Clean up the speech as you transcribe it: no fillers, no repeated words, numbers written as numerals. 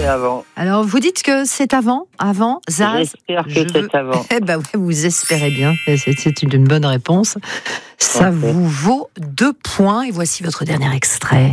c'est avant. Alors, vous dites que c'est avant Zaz? J'espère que c'est avant. Eh ben ouais, vous espérez bien. C'est une bonne réponse. Ça vous vaut 2 points. Et voici votre dernier extrait.